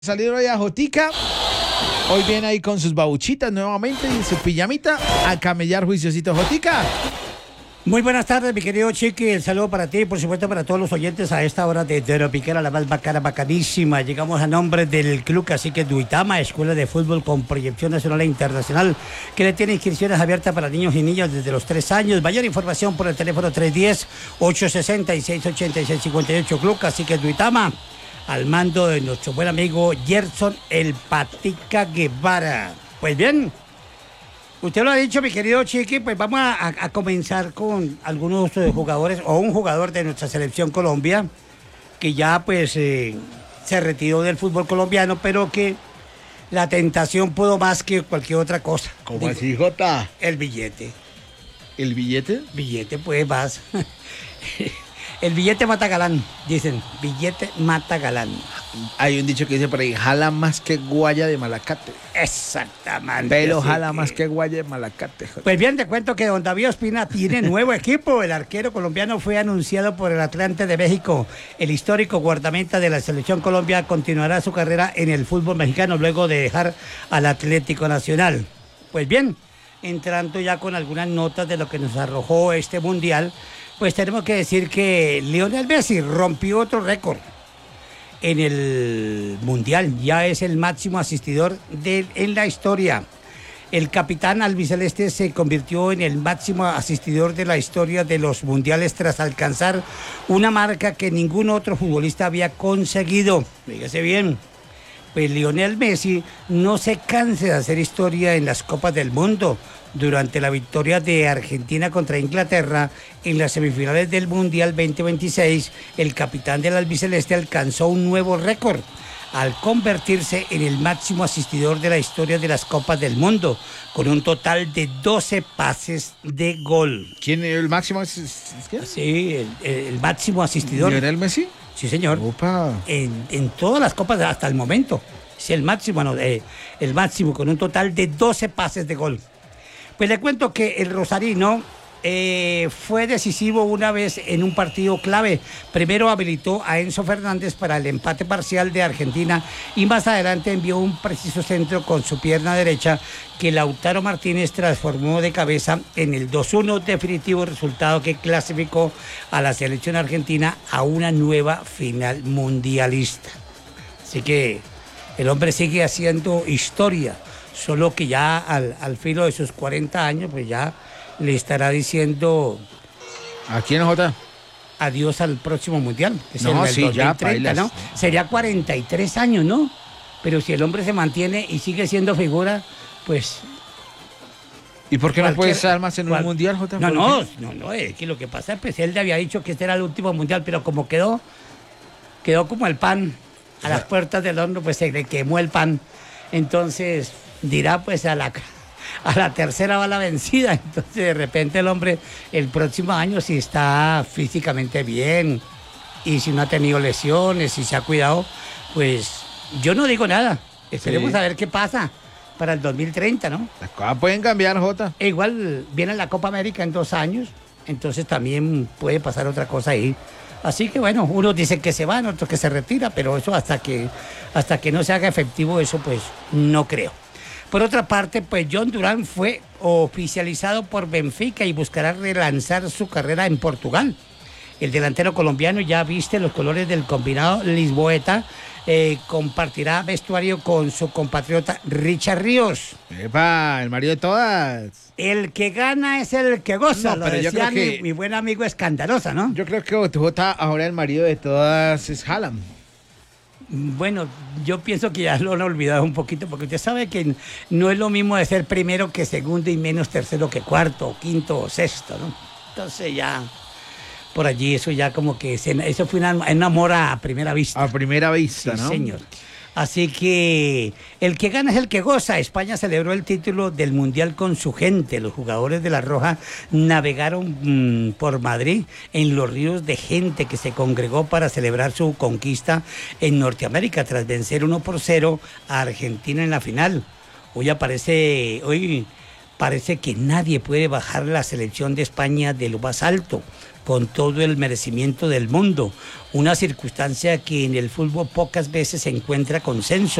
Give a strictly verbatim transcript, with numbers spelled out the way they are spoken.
Salir hoy a Jotica. Hoy viene ahí con sus babuchitas nuevamente y su pijamita a camellar juiciosito. Jotica. Muy buenas tardes, mi querido Chiqui. El saludo para ti y por supuesto para todos los oyentes a esta hora de Tropiquera, la más bacana, bacanísima. Llegamos a nombre del Club Cacique Duitama, escuela de fútbol con proyección nacional e internacional, que le tiene inscripciones abiertas para niños y niñas desde los tres años. Mayor información por el teléfono tres uno cero, ocho seis seis, ocho seis cinco ocho. Club Cacique Duitama, al mando de nuestro buen amigo Gerson El Patica Guevara. Pues bien, usted lo ha dicho, mi querido Chiqui, pues vamos a, a comenzar con algunos eh, jugadores o un jugador de nuestra selección Colombia que ya pues eh, se retiró del fútbol colombiano, pero que la tentación pudo más que cualquier otra cosa. ¿Cómo así, Jota? El billete. ¿El billete? Billete pues más. El billete mata galán, dicen. Billete mata galán. Hay un dicho que dice por ahí, jala más que guaya de malacate. Exactamente. Pero jala que... más que guaya de malacate. Joder. Pues bien, te cuento que don David Ospina tiene nuevo equipo. El arquero colombiano fue anunciado por el Atlante de México. El histórico guardameta de la selección Colombia continuará su carrera en el fútbol mexicano luego de dejar al Atlético Nacional. Pues bien, entrando ya con algunas notas de lo que nos arrojó este mundial, pues tenemos que decir que Lionel Messi rompió otro récord en el Mundial. Ya es el máximo asistidor de, en la historia. El capitán albiceleste se convirtió en el máximo asistidor de la historia de los mundiales tras alcanzar una marca que ningún otro futbolista había conseguido. Fíjese bien, pues Lionel Messi no se cansa de hacer historia en las Copas del Mundo. Durante la victoria de Argentina contra Inglaterra en las semifinales del Mundial veinte veintiséis, el capitán del albiceleste alcanzó un nuevo récord al convertirse en el máximo asistidor de la historia de las Copas del Mundo, con un total de doce pases de gol. ¿Quién es el máximo? ¿Es qué? Sí, el, el máximo asistidor. ¿Lionel Messi? Sí, señor. Opa. En, en todas las Copas hasta el momento. Es el máximo, no, eh, el máximo, con un total de doce pases de gol. Pues le cuento que el rosarino eh, fue decisivo una vez en un partido clave. Primero habilitó a Enzo Fernández para el empate parcial de Argentina y más adelante envió un preciso centro con su pierna derecha que Lautaro Martínez transformó de cabeza en el dos uno, definitivo resultado que clasificó a la selección argentina a una nueva final mundialista. Así que el hombre sigue haciendo historia. Solo que ya al, al filo de sus cuarenta años, pues ya le estará diciendo... ¿A quién, Jota? Adiós al próximo Mundial. Que es no, el sí, dos mil treinta, ya, ¿no? Sería cuarenta y tres años, ¿no? Pero si el hombre se mantiene y sigue siendo figura, pues... ¿Y por qué cualquier, no puede estar más en cual, un Mundial, Jota? No, no, no, no, es que lo que pasa es que pues, él le había dicho que este era el último Mundial, pero como quedó, quedó como el pan a las puertas del horno, pues se le quemó el pan. Entonces... dirá pues a la, a la tercera va la vencida. Entonces de repente el hombre el próximo año, si está físicamente bien y si no ha tenido lesiones, si se ha cuidado, pues yo no digo nada. Esperemos sí. A ver qué pasa para el dos mil treinta, ¿no? Las cosas pueden cambiar, Jota. E igual viene la Copa América en dos años, entonces también puede pasar otra cosa ahí. Así que bueno, unos dicen que se van, otros que se retira, pero eso hasta que, hasta que no se haga efectivo, eso pues no creo. Por otra parte, pues John Durán fue oficializado por Benfica y buscará relanzar su carrera en Portugal. El delantero colombiano ya viste los colores del combinado lisboeta, eh, compartirá vestuario con su compatriota Richard Ríos. ¡Epa! El marido de todas. El que gana es el que goza, no, lo pero decía yo creo mi, que... mi buen amigo Escandalosa, ¿no? Yo creo que Jota ahora el marido de todas es Haaland. Bueno, yo pienso que ya lo han olvidado un poquito, porque usted sabe que no es lo mismo de ser primero que segundo y menos tercero que cuarto, o quinto o sexto, ¿no? Entonces ya, por allí eso ya como que, se, eso fue una, un amor a primera vista. A primera vista, sí, ¿no? Señor. Así que el que gana es el que goza. España celebró el título del Mundial con su gente. Los jugadores de la Roja navegaron mmm, por Madrid en los ríos de gente que se congregó para celebrar su conquista en Norteamérica tras vencer uno por cero a Argentina en la final. Hoy aparece, hoy parece que nadie puede bajar la selección de España de lo más alto. con todo el merecimiento del mundo, una circunstancia que en el fútbol pocas veces se encuentra consenso.